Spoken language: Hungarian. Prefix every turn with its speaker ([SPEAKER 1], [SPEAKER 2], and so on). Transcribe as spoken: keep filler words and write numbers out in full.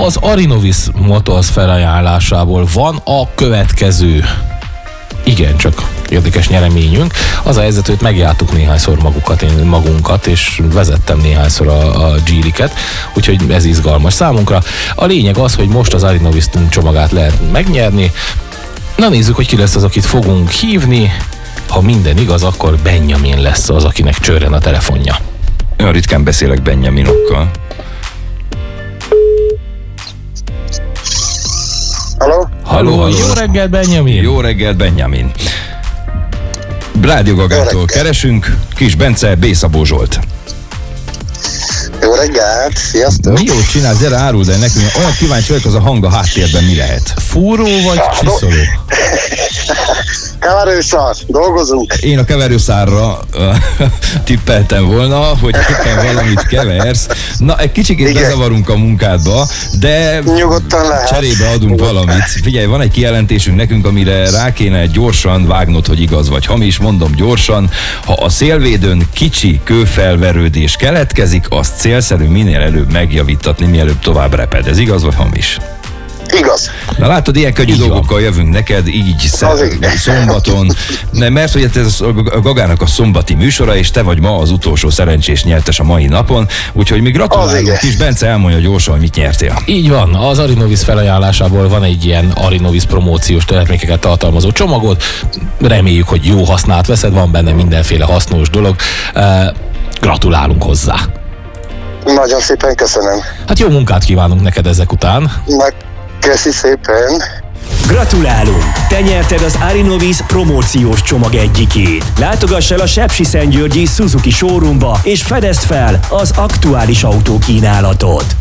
[SPEAKER 1] Az Arinovis Motors felajánlásából van a következő igen, csak érdekes nyereményünk. Az a helyzet, hogy megjártuk néhányszor magukat, én magunkat, és vezettem néhányszor a, a Geely-ket, úgyhogy ez izgalmas számunkra. A lényeg az, hogy most az Arinovis csomagát lehet megnyerni. Na nézzük, hogy ki lesz az, akit fogunk hívni. Ha minden igaz, akkor Benjamin lesz az, akinek csörren a telefonja.
[SPEAKER 2] Olyan ritkán beszélek Benjaminokkal.
[SPEAKER 3] Halló?
[SPEAKER 1] Halló, halló. Jó reggelt, Benjamin!
[SPEAKER 2] Jó reggelt, Benjamin! Rádió Gagától keresünk, Kis Bence, B. Szabó Zsolt.
[SPEAKER 3] Jó reggelt, sziasztok!
[SPEAKER 2] Mi jót csinálsz, gyere áruld el nekünk, olyan kíváncsi vagyok, az a hang a háttérben mi lehet?
[SPEAKER 1] Fúró vagy csiszoló?
[SPEAKER 3] Keverőszár, dolgozunk.
[SPEAKER 2] Én a keverőszárra uh, tippeltem volna, hogy éppen valamit keversz. Na, egy kicsit bezavarunk a munkádba, de
[SPEAKER 3] nyugodtan lehet.
[SPEAKER 2] Cserébe adunk nyugodtan valamit. Figyelj, van egy kijelentésünk nekünk, amire rá kéne gyorsan vágnod, hogy igaz vagy hamis. Mondom gyorsan, ha a szélvédőn kicsi kőfelverődés keletkezik, azt célszerű minél előbb megjavítatni, mielőbb tovább reped. Ez igaz vagy hamis?
[SPEAKER 3] Igaz.
[SPEAKER 2] Na látod, ilyen könnyű dolgokkal jövünk neked, így szer- szombaton, mert hogy ez a Gagának a szombati műsora, és te vagy ma az utolsó szerencsés nyertes a mai napon, úgyhogy mi gratulálunk. Kis Bence elmondja gyorsan, hogy mit nyertél.
[SPEAKER 1] Így van, az Arinovis felajánlásából van egy ilyen Arinovis promóciós termékeket tartalmazó csomagot, reméljük, hogy jó hasznát veszed, van benne mindenféle hasznos dolog, gratulálunk hozzá.
[SPEAKER 3] Nagyon szépen köszönöm.
[SPEAKER 1] Hát jó munkát kívánunk neked ezek után.
[SPEAKER 3] Meg köszi szépen.
[SPEAKER 4] Gratulálunk! Te nyerted az Arinovis promóciós csomag egyikét. Látogass el a sepsiszentgyörgyi Suzuki showroomba és fedezd fel az aktuális autókínálatot.